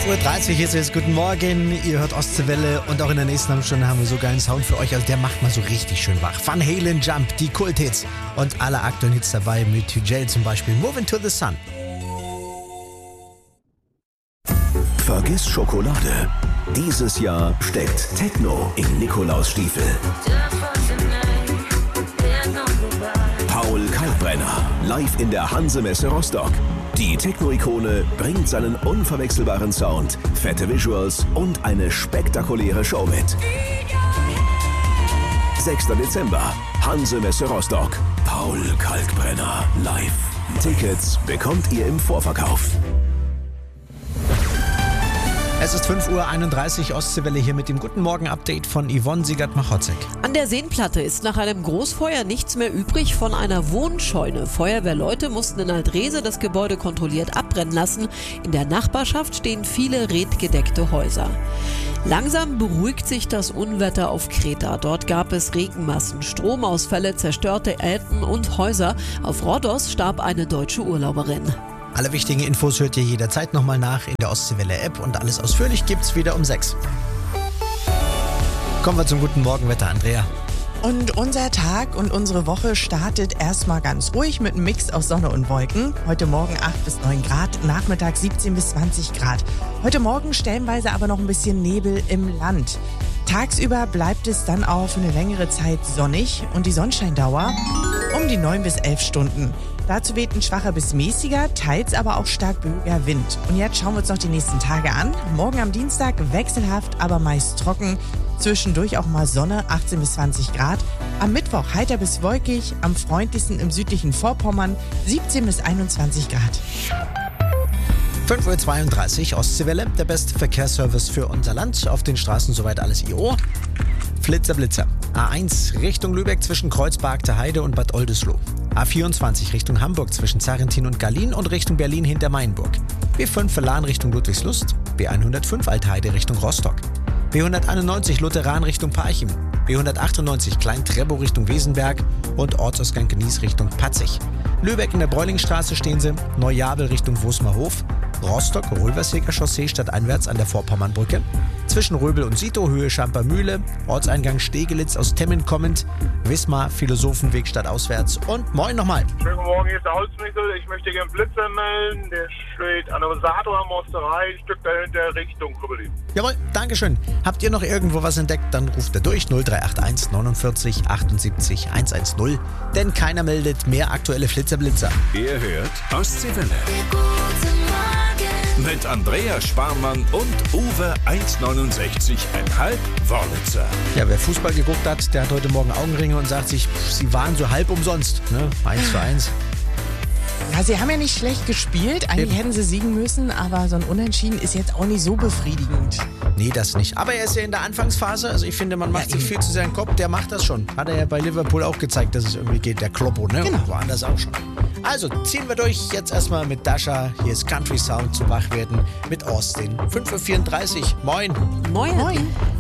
5:30 Uhr ist es. Guten Morgen, ihr hört Ostseewelle und auch in der nächsten halben Stunde haben wir so geilen Sound für euch. Also der macht mal so richtig schön wach. Van Halen, Jump, die Kulthits und alle aktuellen Hits dabei mit Hügel zum Beispiel. Moving to the Sun. Vergiss Schokolade. Dieses Jahr steckt Techno in Nikolausstiefel. Paul Kalkbrenner, live in der Hanse-Messe Rostock. Die Techno-Ikone bringt seinen unverwechselbaren Sound, fette Visuals und eine spektakuläre Show mit. 6. Dezember, Hanse-Messe Rostock. Paul Kalkbrenner live. Tickets bekommt ihr im Vorverkauf. Es ist 5:31 Uhr, Ostseewelle hier mit dem Guten Morgen-Update von Yvonne Siegert-Machotzek. An der Seenplatte ist nach einem Großfeuer nichts mehr übrig von einer Wohnscheune. Feuerwehrleute mussten in Aldrese das Gebäude kontrolliert abbrennen lassen. In der Nachbarschaft stehen viele redgedeckte Häuser. Langsam beruhigt sich das Unwetter auf Kreta. Dort gab es Regenmassen, Stromausfälle, zerstörte Elten und Häuser. Auf Rhodos starb eine deutsche Urlauberin. Alle wichtigen Infos hört ihr jederzeit nochmal nach in der Ostseewelle-App und alles ausführlich gibt's wieder um 6. Kommen wir zum guten Morgenwetter, Andrea. Und unser Tag und unsere Woche startet erstmal ganz ruhig mit einem Mix aus Sonne und Wolken. Heute Morgen 8 bis 9 Grad, Nachmittag 17 bis 20 Grad. Heute Morgen stellenweise aber noch ein bisschen Nebel im Land. Tagsüber bleibt es dann auch für eine längere Zeit sonnig und die Sonnenscheindauer um die 9 bis 11 Stunden. Dazu weht ein schwacher bis mäßiger, teils aber auch stark böiger Wind. Und jetzt schauen wir uns noch die nächsten Tage an. Morgen am Dienstag wechselhaft, aber meist trocken. Zwischendurch auch mal Sonne, 18 bis 20 Grad. Am Mittwoch heiter bis wolkig, am freundlichsten im südlichen Vorpommern, 17 bis 21 Grad. 5:32 Uhr, Ostseewelle, der beste Verkehrsservice für unser Land. Auf den Straßen soweit alles IO. Flitzer, Blitzer. A1 Richtung Lübeck zwischen Kreuzberg, Heide und Bad Oldesloe. A24 Richtung Hamburg zwischen Zarrentin und Gallien und Richtung Berlin hinter Mainburg. B5 Verlan Richtung Ludwigslust. B105 Altheide Richtung Rostock. B191 Lutheran Richtung Parchim. B198 Klein-Trebow Richtung Wesenberg und Ortsausgang Genieß Richtung Patzig. Lübeck in der Bräulingstraße stehen sie, Neujabel Richtung Wosmerhof. Rostock, Röverseker Chaussee stadteinwärts an der Vorpommernbrücke. Zwischen Röbel und Sito, Höhe Schampermühle, Ortseingang Stegelitz aus Temmin kommend, Wismar, Philosophenweg stadtauswärts und moin nochmal. Schönen guten Morgen, hier ist der Holzmickel. Ich möchte gerne Blitzer melden. Der steht an der Sator Mosterei, ein Stück dahinter Richtung Kuppelin. Jawohl, Dankeschön. Habt ihr noch irgendwo was entdeckt, dann ruft er durch 0381 49 78 110. Denn keiner meldet mehr aktuelle Flitzer-Blitzer. Ihr hört Ostseewelle. Mit Andrea Sparmann und Uwe 1,69,5 Wörlitzer. Ja, wer Fußball geguckt hat, der hat heute Morgen Augenringe und sagt sich, sie waren so halb umsonst. Ne? 1:1. Ja, sie haben ja nicht schlecht gespielt. Eigentlich Eben. hätten sie siegen müssen, aber so ein Unentschieden ist jetzt auch nicht so befriedigend. Nee, das nicht. Aber er ist ja in der Anfangsphase. Also ich finde, man macht sich eben. viel zu sehr in den Kopf. Der macht das schon. Hat er ja bei Liverpool auch gezeigt, dass es irgendwie geht. Der Kloppo, ne? Genau. Und woanders auch schon. Also ziehen wir durch. Jetzt erstmal mit Dasha. Hier ist Country Sound zu wach werden mit Austin. 5:34 Uhr. Moin. Moin. Moin.